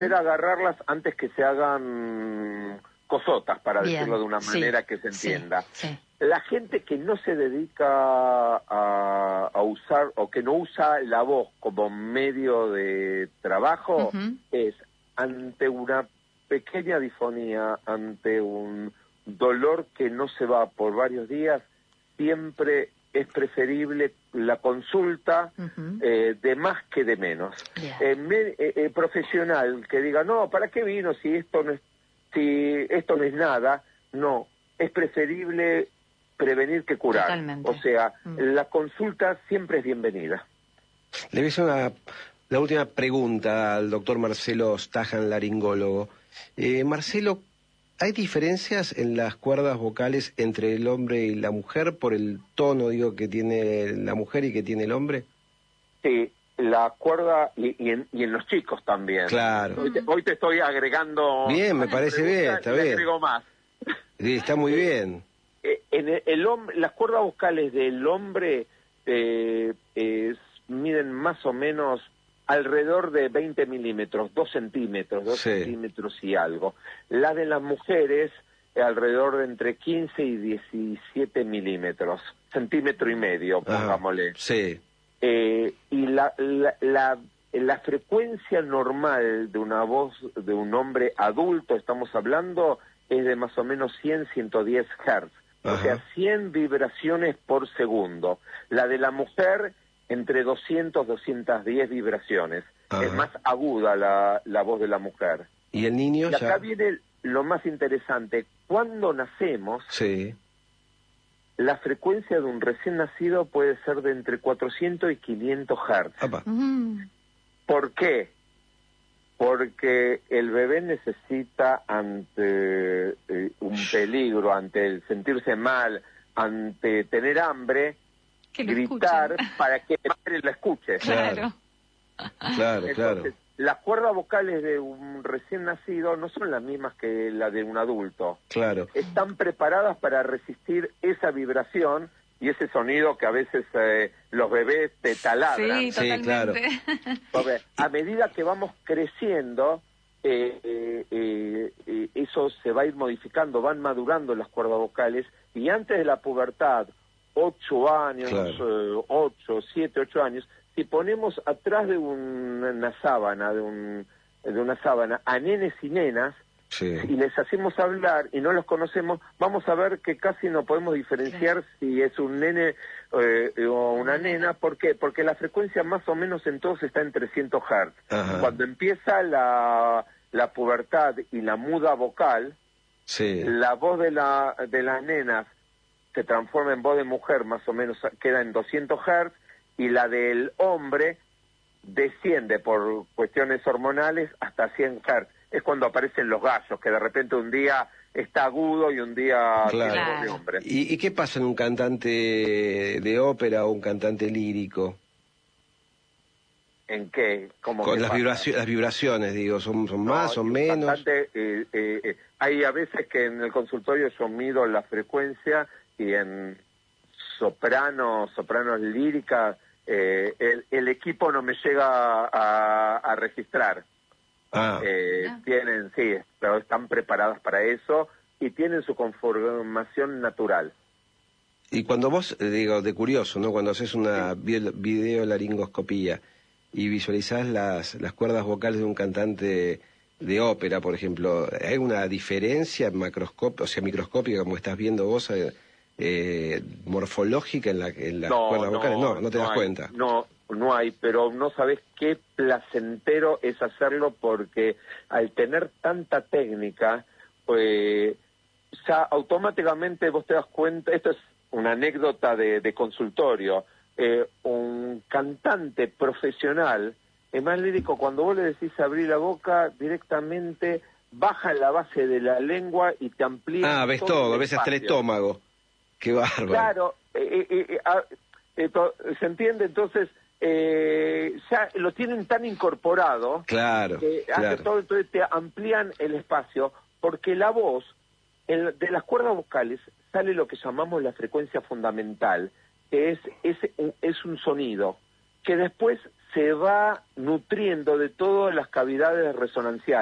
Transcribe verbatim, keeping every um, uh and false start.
agarrarlas antes que se hagan cosotas, para Bien, decirlo de una manera sí, que se entienda. Sí, sí. La gente que no se dedica a, a usar o que no usa la voz como medio de trabajo Uh-huh. es ante una pequeña disfonía, ante un dolor que no se va por varios días, siempre es preferible la consulta Uh-huh. eh, de más que de menos. Bien. Eh, me, eh, eh, profesional que diga, no, ¿para qué vino si esto no es, si esto no es nada? No, es preferible prevenir que curar. Totalmente. O sea, Mm. la consulta siempre es bienvenida. Le voy a hacer una, la última pregunta al doctor Marcelo Stajan, laringólogo. Eh, Marcelo, ¿hay diferencias en las cuerdas vocales entre el hombre y la mujer por el tono, digo, que tiene la mujer y que tiene el hombre? Sí, la cuerda, y, y, en, y en los chicos también. Claro. Hoy te, hoy te estoy agregando... Bien, me parece bien, está y bien. agrego más. Sí, está muy bien. Eh, en el, el hombre, las cuerdas vocales del hombre eh, eh, miden más o menos alrededor de veinte milímetros, dos centímetros, dos Sí. centímetros y algo. La de las mujeres eh, alrededor de entre quince y diecisiete milímetros, centímetro y medio, Ajá. pongámosle. Sí. Eh, y la, la, la, la frecuencia normal de una voz de un hombre adulto, estamos hablando, es de más o menos cien, ciento diez hertz. Ajá. O sea, cien vibraciones por segundo. La de la mujer, entre doscientas, doscientas diez vibraciones. Ajá. Es más aguda la, la voz de la mujer. ¿Y el niño Y acá ya? viene lo más interesante. Cuando nacemos, Sí. la frecuencia de un recién nacido puede ser de entre cuatrocientos y quinientos hertz. Apa. Uh-huh. ¿Por qué? Porque el bebé necesita ante eh, un peligro, ante el sentirse mal, ante tener hambre, Que lo gritar escuchen. para que la madre la escuche. Claro. Claro, claro. Entonces, las cuerdas vocales de un recién nacido no son las mismas que la de un adulto. Claro. Están preparadas para resistir esa vibración y ese sonido que a veces eh, los bebés te taladran. Sí, Sí, totalmente. Porque a medida que vamos creciendo, eh, eh, eh, eh, eso se va a ir modificando, van madurando las cuerdas vocales, y antes de la pubertad, ocho años, Claro. eh, ocho, siete, ocho años, si ponemos atrás de un- una sábana, de, un, de una sábana, a nenes y nenas, Sí. y les hacemos hablar y no los conocemos, vamos a ver que casi no podemos diferenciar si es un nene eh, o una nena. ¿Por qué? Porque la frecuencia más o menos en todos está en trescientos hertz. Ajá. Cuando empieza la, la pubertad y la muda vocal, Sí. la voz de, la, de las nenas se transforma en voz de mujer, más o menos queda en doscientos hertz, y la del hombre desciende por cuestiones hormonales hasta cien hertz. Es cuando aparecen los gallos, que de repente un día está agudo y un día Claro. tiene voz de hombre. ¿Y, ¿Y qué pasa en un cantante de ópera o un cantante lírico? ¿En qué? ¿Cómo Con que las, pasa? vibracio- las vibraciones, digo, ¿son, son No, más, son un menos? cantante, eh, eh, eh, hay a veces que en el consultorio yo mido la frecuencia y en soprano, sopranos líricas, eh, el, el equipo no me llega a, a registrar. Ah, Eh, Ah. tienen, sí, pero están preparadas para eso y tienen su conformación natural. y cuando vos, eh, digo, de curioso, ¿no? Cuando haces una vi- videolaringoscopía y visualizás las, las cuerdas vocales de un cantante de ópera, por ejemplo, ¿hay una diferencia macroscópica, o sea, microscópica, como estás viendo vos, eh, eh, morfológica en, la, en las cuerdas vocales? No, no te das hay, cuenta. No, no hay, pero no sabes qué placentero es hacerlo, porque al tener tanta técnica, eh, ya automáticamente vos te das cuenta. Esto es una anécdota de, de consultorio. Eh, un cantante profesional es más lírico cuando vos le decís abrir la boca, directamente baja la base de la lengua y te amplía. Ah, ves todo, el ves hasta el espacio. estómago. Qué bárbaro. Claro, eh, eh, eh, ah, eh, to- ¿se entiende? Entonces, eh, ya lo tienen tan incorporado Claro, que hace claro. todo, entonces te amplían el espacio, porque la voz, el- de las cuerdas vocales, sale lo que llamamos la frecuencia fundamental, que es, es, un- es un sonido, que después se va nutriendo de todas las cavidades resonanciales.